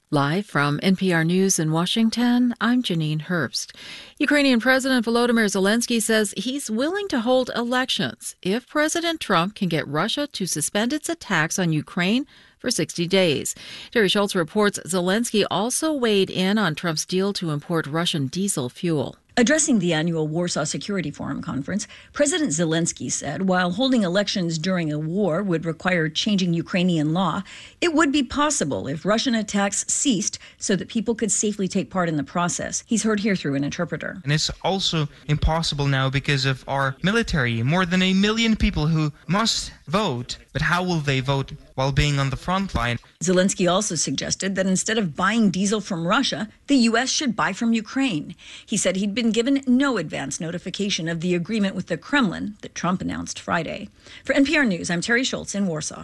Live from NPR News in Washington, I'm Janine Herbst. Ukrainian President Volodymyr Zelensky says he's willing to hold elections if President Trump can get Russia to suspend its attacks on Ukraine for 60 days. Terry Schultz reports Zelensky also weighed in on Trump's deal to import Russian diesel fuel. Addressing the annual Warsaw Security Forum conference, President Zelensky said while holding elections during a war would require changing Ukrainian law, it would be possible if Russian attacks ceased so that people could safely take part in the process. He's heard here through an interpreter. And it's also impossible now because of our military, more than 1 million people who must vote. But how will they vote while being on the front line? Zelensky also suggested that instead of buying diesel from Russia, the U.S. should buy from Ukraine. He said he'd been given no advance notification of the agreement with the Kremlin that Trump announced Friday. For NPR News, I'm Terry Schultz in Warsaw.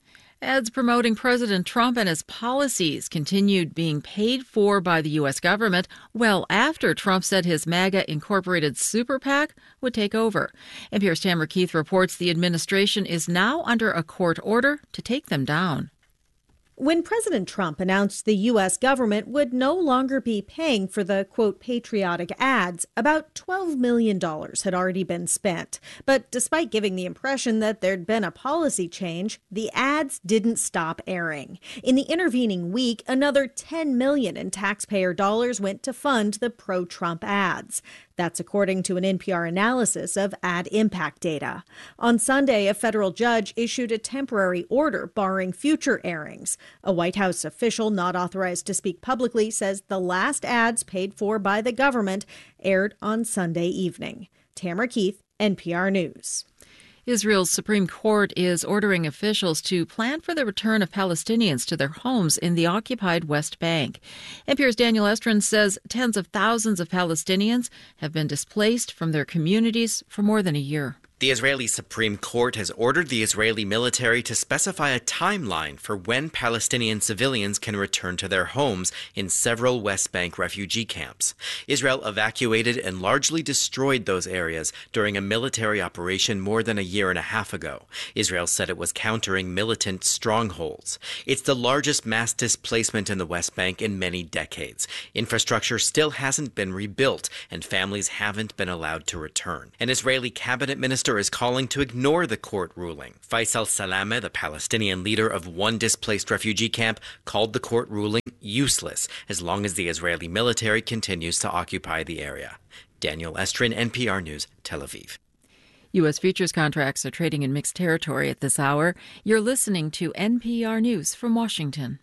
Ads promoting President Trump and his policies continued being paid for by the U.S. government well after Trump said his MAGA-incorporated super PAC would take over. NPR's Tamara Keith reports the administration is now under a court order to take them down. When President Trump announced the U.S. government would no longer be paying for the, quote, patriotic ads, about $12 million had already been spent. But despite giving the impression that there'd been a policy change, the ads didn't stop airing. In the intervening week, another $10 million in taxpayer dollars went to fund the pro-Trump ads. That's according to an NPR analysis of ad impact data. On Sunday, a federal judge issued a temporary order barring future airings. A White House official not authorized to speak publicly says the last ads paid for by the government aired on Sunday evening. Tamara Keith, NPR News. Israel's Supreme Court is ordering officials to plan for the return of Palestinians to their homes in the occupied West Bank. NPR's Daniel Estrin says tens of thousands of Palestinians have been displaced from their communities for more than a year. The Israeli Supreme Court has ordered the Israeli military to specify a timeline for when Palestinian civilians can return to their homes in several West Bank refugee camps. Israel evacuated and largely destroyed those areas during a military operation more than a year and a half ago. Israel said it was countering militant strongholds. It's the largest mass displacement in the West Bank in many decades. Infrastructure still hasn't been rebuilt, and families haven't been allowed to return. An Israeli cabinet minister is calling to ignore the court ruling. Faisal Salameh, the Palestinian leader of one displaced refugee camp, called the court ruling useless as long as the Israeli military continues to occupy the area. Daniel Estrin, NPR News, Tel Aviv. U.S. futures contracts are trading in mixed territory at this hour. You're listening to NPR News from Washington.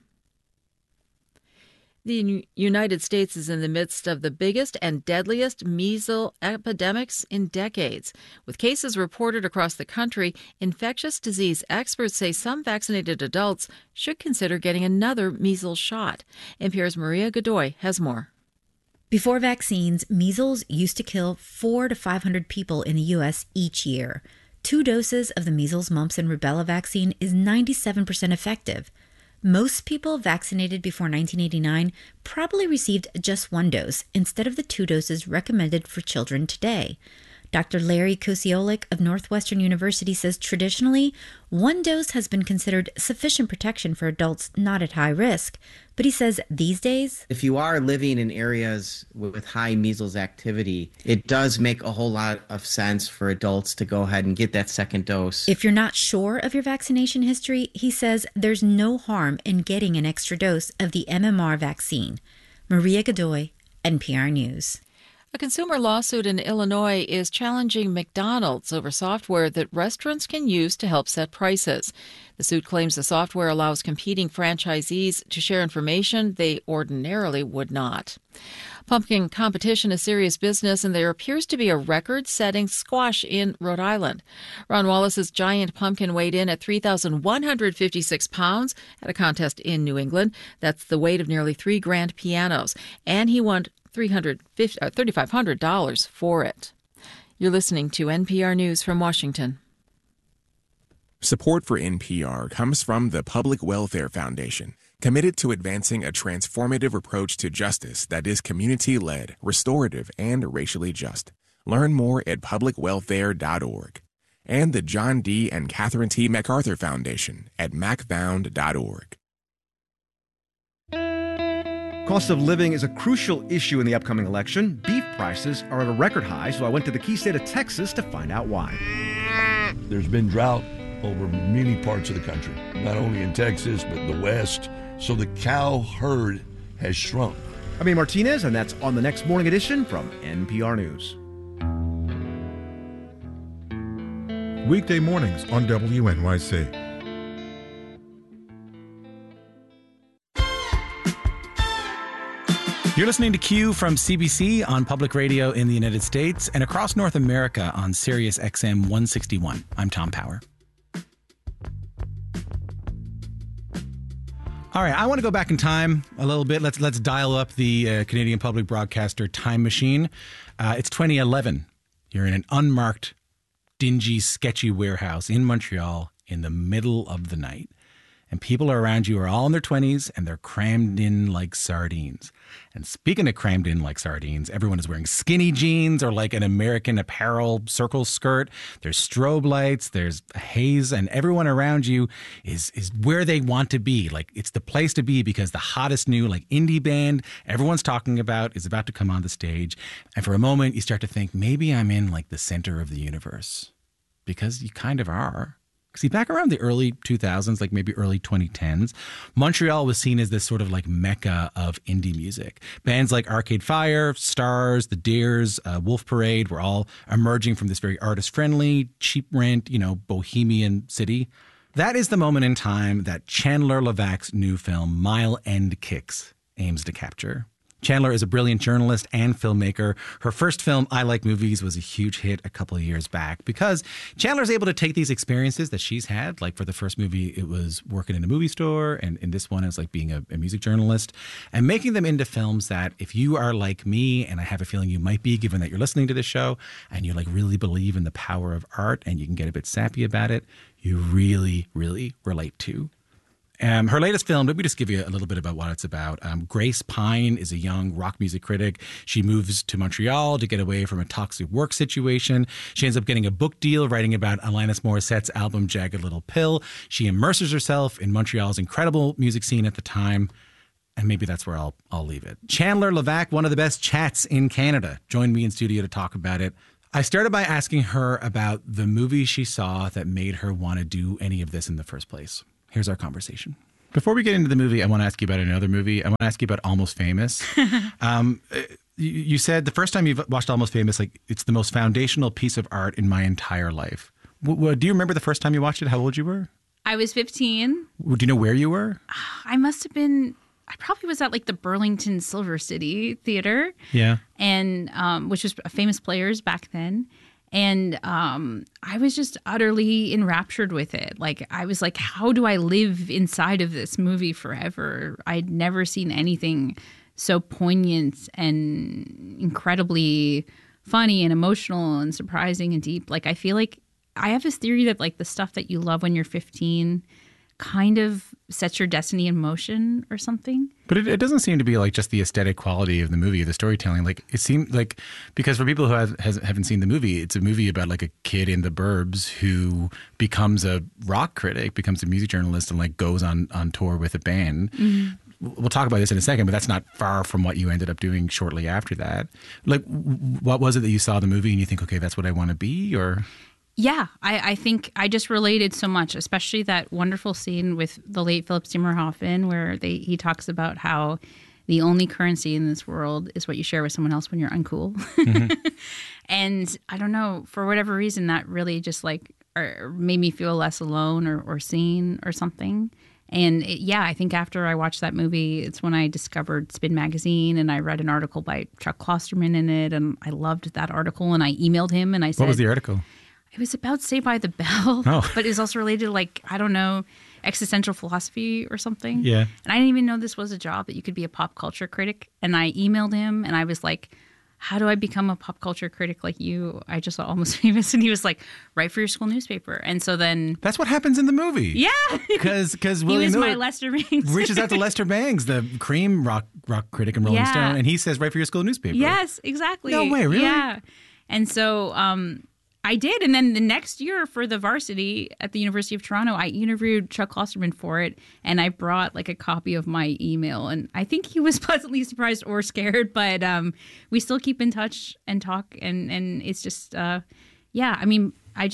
The United States is in the midst of the biggest and deadliest measles epidemics in decades. With cases reported across the country, infectious disease experts say some vaccinated adults should consider getting another measles shot. NPR's Maria Godoy has more. Before vaccines, measles used to kill 400 to 500 people in the U.S. each year. 2 doses of the measles, mumps, and rubella vaccine is 97% effective. Most people vaccinated before 1989 probably received just 1 dose instead of the 2 doses recommended for children today. Dr. Larry Kosiolek of Northwestern University says traditionally, 1 dose has been considered sufficient protection for adults not at high risk. But he says these days, if you are living in areas with high measles activity, it does make a whole lot of sense for adults to go ahead and get that second dose. If you're not sure of your vaccination history, he says there's no harm in getting an extra dose of the MMR vaccine. Maria Godoy, NPR News. A consumer lawsuit in Illinois is challenging McDonald's over software that restaurants can use to help set prices. The suit claims the software allows competing franchisees to share information they ordinarily would not. Pumpkin competition is serious business, and there appears to be a record-setting squash in Rhode Island. Ron Wallace's giant pumpkin weighed in at 3,156 pounds at a contest in New England. That's the weight of nearly 3 grand pianos, and he won $3,500 for it. You're listening to NPR News from Washington. Support for NPR comes from the Public Welfare Foundation, committed to advancing a transformative approach to justice that is community-led, restorative, and racially just. Learn more at publicwelfare.org. And the John D. and Catherine T. MacArthur Foundation at macfound.org. Cost of living is a crucial issue in the upcoming election. Beef prices are at a record high, so I went to the key state of Texas to find out why. There's been drought over many parts of the country, not only in Texas, but the West. So the cow herd has shrunk. I'm Ian Martinez, and that's on the next Morning Edition from NPR News. Weekday mornings on WNYC. You're listening to Q from CBC on public radio in the United States and across North America on Sirius XM 161. I'm Tom Power. All right, I want to go back in time a little bit. Let's dial up the Canadian public broadcaster time machine. It's 2011. You're in an unmarked, dingy, sketchy warehouse in Montreal in the middle of the night. And people around you are all in their 20s, and they're crammed in like sardines. And speaking of crammed in like sardines, everyone is wearing skinny jeans or like an American Apparel circle skirt. There's strobe lights, there's a haze, and everyone around you is where they want to be. Like, it's the place to be because the hottest new like indie band everyone's talking about is about to come on the stage. And for a moment, you start to think, maybe I'm in like the center of the universe. Because you kind of are. See, back around the early 2000s, like maybe early 2010s, Montreal was seen as this sort of like mecca of indie music. Bands like Arcade Fire, Stars, The Deers, Wolf Parade were all emerging from this very artist-friendly, cheap rent, bohemian city. That is the moment in time that Chandler Levac's new film, Mile End Kicks, aims to capture. Chandler is a brilliant journalist and filmmaker. Her first film, I Like Movies, was a huge hit a couple of years back because Chandler's able to take these experiences that she's had. Like for the first movie, it was working in a movie store. And in this one, it's like being a music journalist and making them into films that if you are like me, and I have a feeling you might be given that you're listening to this show and you like really believe in the power of art and you can get a bit sappy about it, you really, really relate to. Her latest film, let me just give you a little bit about what it's about. Grace Pine is a young rock music critic. She moves to Montreal to get away from a toxic work situation. She ends up getting a book deal writing about Alanis Morissette's album Jagged Little Pill. She immerses herself in Montreal's incredible music scene at the time. And maybe that's where I'll leave it. Chandler Levac, one of the best chats in Canada, joined me in studio to talk about it. I started by asking her about the movie she saw that made her want to do any of this in the first place. Here's our conversation. Before we get into the movie, I want to ask you about another movie. I want to ask you about Almost Famous. You said the first time you've watched Almost Famous, like it's the most foundational piece of art in my entire life. Do you remember the first time you watched it? How old you were? I was 15. Do you know where you were? I probably was at like the Burlington Silver City Theater. Yeah. And which was famous players back then. And I was just utterly enraptured with it. Like, I was like, how do I live inside of this movie forever? I'd never seen anything so poignant and incredibly funny and emotional and surprising and deep. Like, I feel like I have this theory that like the stuff that you love when you're 15 kind of sets your destiny in motion or something. But it doesn't seem to be like just the aesthetic quality of the movie, the storytelling. Like it seemed like, because for people who haven't seen the movie, it's a movie about like a kid in the burbs who becomes a rock critic, becomes a music journalist, and like goes on tour with a band. Mm-hmm. We'll talk about this in a second, but that's not far from what you ended up doing shortly after that. Like, what was it that you saw the movie and you think, okay, that's what I want to be, or? Yeah, I think I just related so much, especially that wonderful scene with the late Philip Seymour Hoffman where he talks about how the only currency in this world is what you share with someone else when you're uncool. Mm-hmm. And I don't know, for whatever reason, that really just like made me feel less alone or seen or something. And I think after I watched that movie, it's when I discovered Spin Magazine and I read an article by Chuck Klosterman in it. And I loved that article and I emailed him and I said, what was the article? It was about Saved by the Bell, but it was also related to, like, I don't know, existential philosophy or something. Yeah. And I didn't even know this was a job, that you could be a pop culture critic. And I emailed him and I was like, how do I become a pop culture critic like you? I just saw Almost Famous. And he was like, write for your school newspaper. And so then... That's what happens in the movie. Yeah. Because William Miller... He was my Lester Bangs. Reaches out to Lester Bangs, the Cream rock critic in Rolling Stone. And he says, write for your school newspaper. Yes, exactly. No way, really? Yeah. And so... I did. And then the next year for the varsity at the University of Toronto, I interviewed Chuck Klosterman for it. And I brought like a copy of my email. And I think he was pleasantly surprised or scared. But we still keep in touch and talk. And it's just, I mean,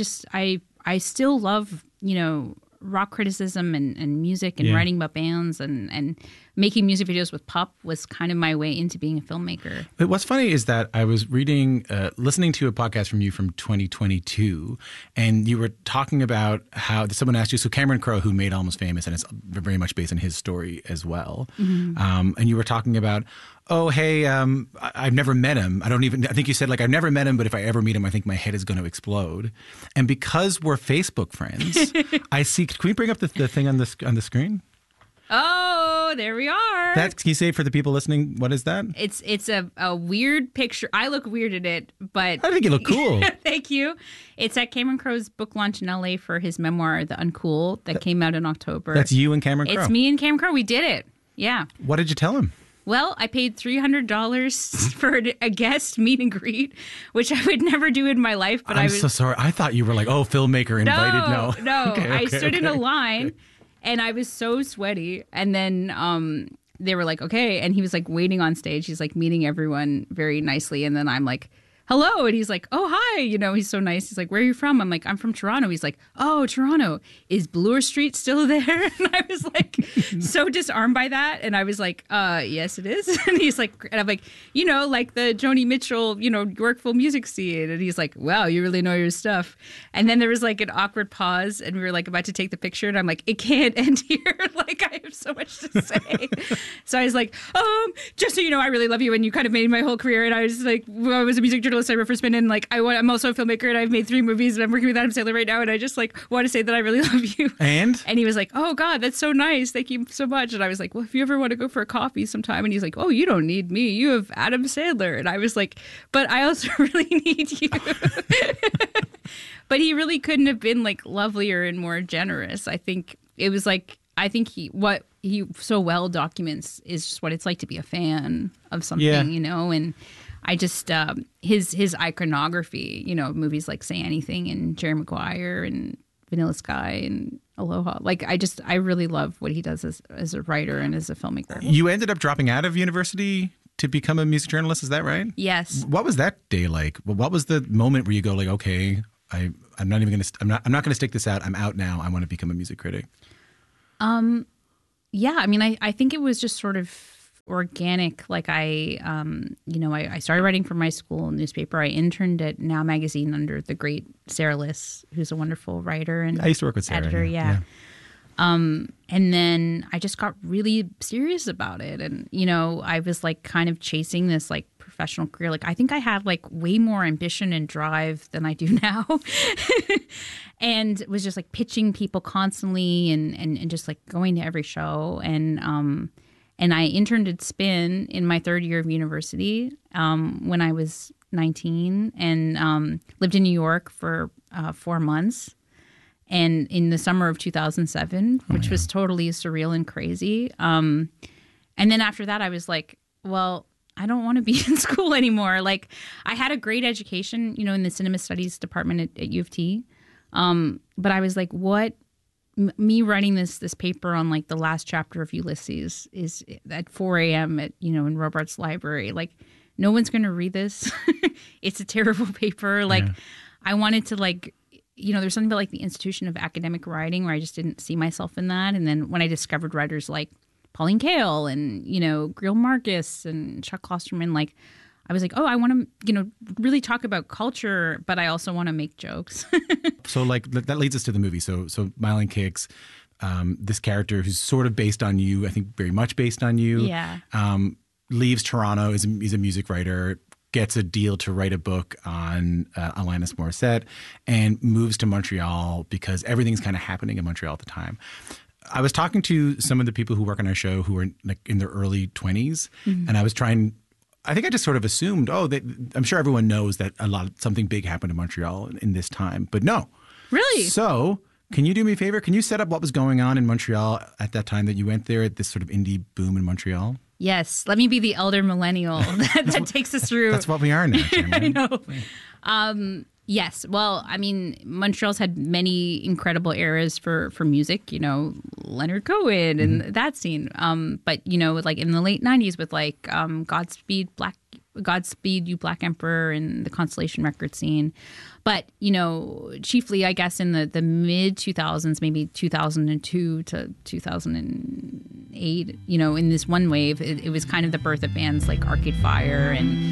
I still love, rock criticism and music and writing about bands and making music videos with Pup was kind of my way into being a filmmaker. But what's funny is that I was listening to a podcast from you from 2022, and you were talking about how someone asked you, so Cameron Crowe, who made Almost Famous, and it's very much based on his story as well. Mm-hmm. And you were talking about, oh, hey, I've never met him. I think you said, like, I've never met him, but if I ever meet him, I think my head is going to explode. And because we're Facebook friends, I see, can we bring up the thing on the screen? Oh, there we are. Can you say for the people listening, what is that? It's a weird picture. I look weird in it, but I think you look cool. Thank you. It's at Cameron Crowe's book launch in LA for his memoir, The Uncool, that came out in October. That's you and Cameron Crowe. It's me and Cameron Crowe. We did it. Yeah. What did you tell him? Well, I paid $300 for a guest meet and greet, which I would never do in my life. But I'm so sorry. I thought you were like, oh, filmmaker invited. No. Okay, I stood in a line. And I was so sweaty. And then they were like, okay. And he was like waiting on stage. He's like meeting everyone very nicely. And then I'm like, hello. And he's like, oh, hi. He's so nice. He's like, where are you from? I'm like, I'm from Toronto. He's like, oh, Toronto. Is Bloor Street still there? And I was like so disarmed by that. And I was like, yes, it is. And he's like, and I'm like, like the Joni Mitchell, Yorkville music scene. And he's like, wow, you really know your stuff. And then there was like an awkward pause and we were like about to take the picture. And I'm like, it can't end here. Like, I have so much to say. So I was like, just so you know, I really love you. And you kind of made my whole career. And I was like, I was a music journalist. I wrote for Spin, and like I'm also a filmmaker, and I've made 3 movies, and I'm working with Adam Sandler right now, and I just like want to say that I really love you. And he was like, oh God, that's so nice, thank you so much. And I was like, well, if you ever want to go for a coffee sometime. And he's like, oh, you don't need me, you have Adam Sandler. And I was like, but I also really need you. But he really couldn't have been like lovelier and more generous. I think it was like, what he so well documents is just what it's like to be a fan of something, and I just his iconography, movies like Say Anything and Jerry Maguire and Vanilla Sky and Aloha. Like I really love what he does as a writer and as a filmmaker. You ended up dropping out of university to become a music journalist, is that right? Yes. What was that day like? What was the moment where you go like, okay, I'm not going to stick this out. I'm out now. I want to become a music critic. Yeah, I mean, I think it was just sort of organic. Like I started writing for my school newspaper. I interned at Now Magazine under the great Sarah Liss, who's a wonderful writer and I used to work with Sarah, editor. Yeah. And then I just got really serious about it. And, I was like kind of chasing this like professional career. Like I think I had like way more ambition and drive than I do now. And was just like pitching people constantly and just like going to every show. And I interned at Spin in my 3rd year of university when I was 19 and lived in New York for 4 months. And in the summer of 2007, which was totally surreal and crazy. And then after that, I was like, well, I don't want to be in school anymore. Like I had a great education, in the cinema studies department at U of T. But I was like, what? Me writing this paper on like the last chapter of Ulysses is at 4 a.m. at, in Robarts Library. Like no one's going to read this. It's a terrible paper. Like I wanted to like, there's something about like the institution of academic writing where I just didn't see myself in that. And then when I discovered writers like Pauline Kael and, Greil Marcus and Chuck Klosterman, like I was like, oh, I want to, really talk about culture, but I also want to make jokes. So like that leads us to the movie. So Mile and Kicks, this character who's sort of based on you, I think very much based on you. Yeah. Leaves Toronto, is a music writer, gets a deal to write a book on Alanis Morissette, and moves to Montreal because everything's kind of happening in Montreal at the time. I was talking to some of the people who work on our show who are like in their early 20s, and I think I just sort of assumed, I'm sure everyone knows that something big happened in Montreal in this time, but no. Really? So can you do me a favor? Can you set up what was going on in Montreal at that time that you went there, at this sort of indie boom in Montreal? Yes. Let me be the elder millennial that takes us through. That's what we are now, Jeremy. I know. Yes. Well, I mean, Montreal's had many incredible eras for music, Leonard Cohen and that scene. But, like in the late 90s with like Godspeed You Black Emperor and the Constellation record scene. But, chiefly, I guess, in the mid 2000s, maybe 2002 to 2008, in this one wave, it was kind of the birth of bands like Arcade Fire and